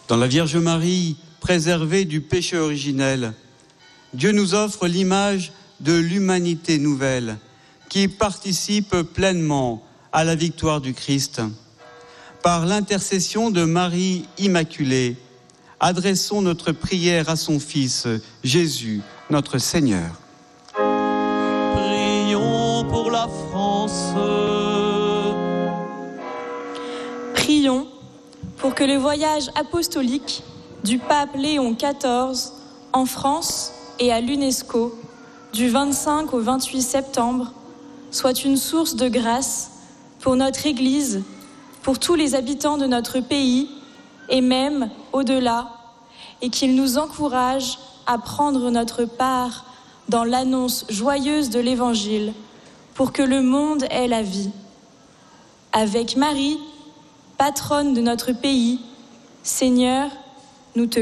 Dans la Vierge Marie, préservée du péché originel, Dieu nous offre l'image de l'humanité nouvelle qui participe pleinement à la victoire du Christ. Par l'intercession de Marie Immaculée, adressons notre prière à son Fils, Jésus, notre Seigneur. Prions pour la France. Prions pour que le voyage apostolique du pape Léon XIV en France et à l'UNESCO du 25 au 28 septembre soit une source de grâce pour notre Église, pour tous les habitants de notre pays et même au-delà, et qu'il nous encourage à prendre notre part dans l'annonce joyeuse de l'Évangile pour que le monde ait la vie. Avec Marie, patronne de notre pays, Seigneur, nous te